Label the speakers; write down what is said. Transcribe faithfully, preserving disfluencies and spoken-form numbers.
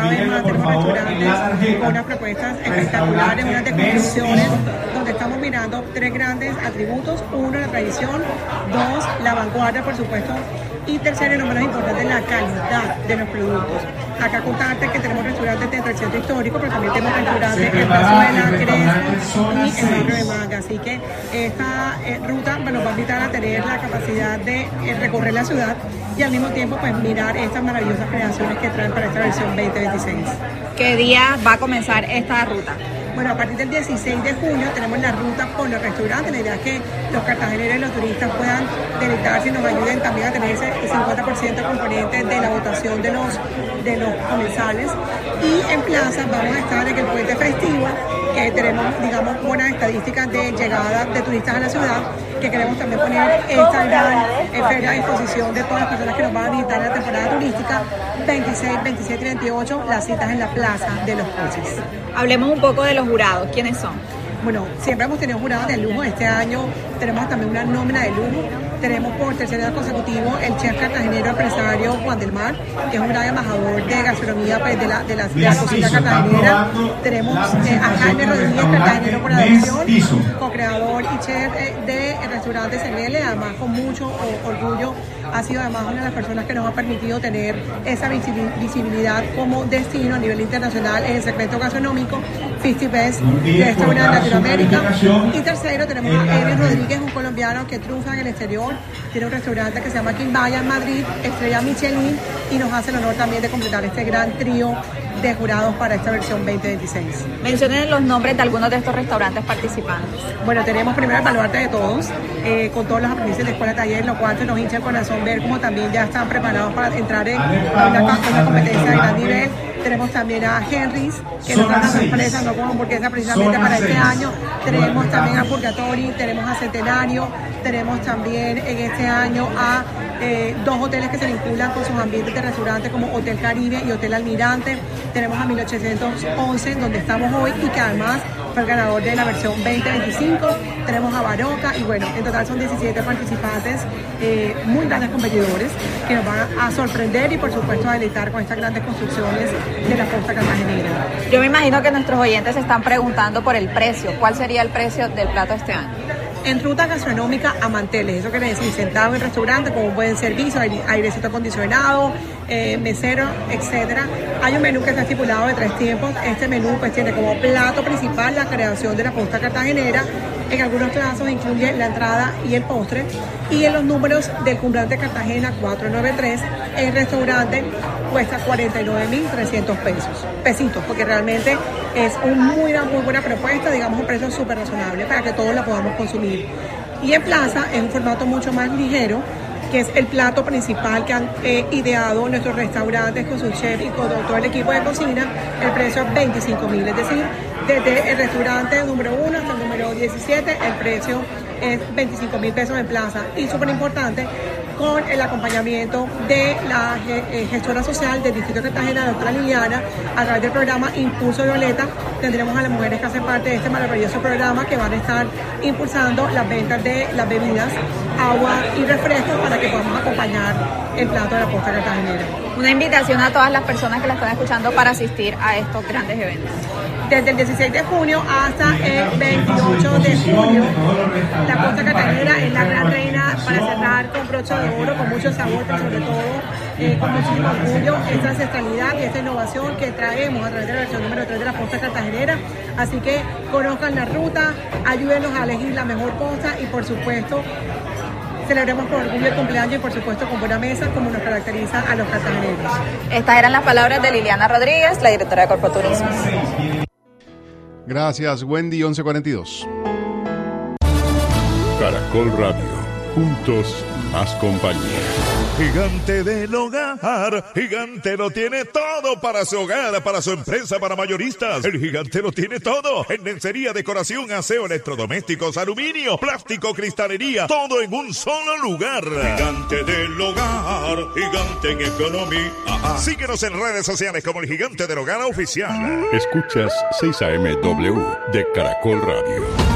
Speaker 1: cada vez más tenemos restaurantes con unas propuestas espectaculares, unas deconstrucciones, donde estamos mirando tres grandes atributos. Uno, la tradición. Dos, la vanguardia, por supuesto. Y tercero, y no menos importante, la calidad de los productos. Acá contarte que tenemos restaurantes dentro del centro histórico, pero también tenemos restaurantes en Plazuela, Crespo y en Barrio de Manga. Así que esta eh, ruta bueno, va a invitar a tener la capacidad de eh, recorrer la ciudad y al mismo tiempo pues mirar estas maravillosas creaciones que traen para esta versión veinte veintiséis.
Speaker 2: ¿Qué día va a comenzar esta ruta?
Speaker 1: Bueno, a partir del dieciséis de junio tenemos la ruta por los restaurantes. La idea es que los cartageneros y los turistas puedan deleitarse y nos ayuden también a tener ese cincuenta por ciento componente de la votación de los, de los comensales. Y en plaza vamos a estar en el puente festivo, que tenemos, digamos, buenas estadísticas de llegada de turistas a la ciudad, que queremos también poner esta gran eh, feria a disposición de todas las personas que nos van a visitar en la temporada turística, veintiséis, veintisiete y veintiocho, las citas en la Plaza de los Coches.
Speaker 2: Hablemos un poco de los jurados, ¿quiénes son?
Speaker 1: Bueno, siempre hemos tenido jurados de lujo. Este año tenemos también una nómina de lujo. Tenemos por tercer año consecutivo el chef cartagenero empresario Juan del Mar, que es un gran embajador de gastronomía pues, de, la, de, la, de la cocina cartagenera. Tenemos eh, a Jaime Rodríguez, cartagenero por adopción, co-creador y chef eh, de restaurante C L L, además con mucho o, orgullo. Ha sido además una de las personas que nos ha permitido tener esa visibilidad como destino a nivel internacional en el segmento gastronómico, cincuenta Best de restaurante de Latinoamérica. Y tercero, tenemos a Eves Rodríguez, un colombiano que triunfa en el exterior. Tiene un restaurante que se llama Quimbaya en Madrid, estrella Michelin, y nos hace el honor también de completar este gran trío de jurados para esta versión veinte veintiséis.
Speaker 2: Mencionen los nombres de algunos de estos restaurantes participantes.
Speaker 1: Bueno, tenemos primero el baluarte de todos, eh, con todos los aprendices de escuela taller, lo cual se nos hincha el corazón ver cómo también ya están preparados para entrar en una, una competencia de gran nivel. Tenemos también a Henry's, que nos trae una sorpresa, no como hamburguesa precisamente para este año. Tenemos también a Purgatory, tenemos a Centenario, tenemos también en este año a eh, dos hoteles que se vinculan con sus ambientes de restaurante como Hotel Caribe y Hotel Almirante. Tenemos a mil ochocientos once, donde estamos hoy, y que además fue el ganador de la versión veinte veinticinco. Tenemos a Baroca, y bueno, en total son diecisiete participantes, eh, muy grandes competidores, que nos van a sorprender y por supuesto a deleitar con estas grandes construcciones de la costa cartagenera.
Speaker 2: Yo me imagino que nuestros oyentes se están preguntando por el precio. ¿Cuál sería el precio del plato este año?
Speaker 1: En ruta gastronómica a manteles, eso quiere decir sentado en el restaurante con un buen servicio, airecito acondicionado, eh, mesero, etcétera. Hay un menú que está estipulado de tres tiempos. Este menú pues tiene como plato principal la creación de la costa cartagenera. En algunos casos incluye la entrada y el postre. Y en los números del Cumbrante Cartagena cuatrocientos noventa y tres, el restaurante cuesta cuarenta y nueve mil trescientos pesos, pesitos, porque realmente es una muy, muy buena propuesta, digamos un precio súper razonable para que todos la podamos consumir. Y en plaza es un formato mucho más ligero, que es el plato principal que han eh, ideado nuestros restaurantes con su chef y con todo el equipo de cocina. El precio es veinticinco mil, es decir, desde el restaurante número uno hasta el número diecisiete, el precio es veinticinco mil pesos en plaza. Y súper importante, con el acompañamiento de la eh, gestora social del Distrito de Cartagena, la doctora Liliana, a través del programa Impulso Violeta, tendremos a las mujeres que hacen parte de este maravilloso programa, que van a estar impulsando las ventas de las bebidas, agua y refrescos para que podamos acompañar el plato de la costa cartagenera.
Speaker 2: Una invitación a todas las personas que la están escuchando para asistir a estos grandes eventos.
Speaker 1: Desde el dieciséis de junio hasta el veintiocho de julio, la costa cartagenera es la gran reina para cerrar con broche de oro, con mucho sabor, pero sobre todo eh, con muchísimo orgullo, esta ancestralidad y esta innovación que traemos a través de la versión número tres de la costa cartagenera. Así que conozcan la ruta, ayúdenos a elegir la mejor costa y por supuesto celebremos con orgullo el cumpleaños y por supuesto con buena mesa, como nos caracteriza a los cartageneros.
Speaker 2: Estas eran las palabras de Liliana Rodríguez, la directora de Corpoturismo.
Speaker 3: Gracias, Wendy. once cuarenta y dos.
Speaker 4: Caracol Radio. Juntos, más compañía. Gigante del hogar, Gigante lo tiene todo para su hogar, para su empresa, para mayoristas. El Gigante lo tiene todo, en lencería, decoración, aseo, electrodomésticos, aluminio, plástico, cristalería, todo en un solo lugar. Gigante del hogar, Gigante en economía. Síguenos en redes sociales como el Gigante del Hogar Oficial. Escuchas seis A M W de Caracol Radio.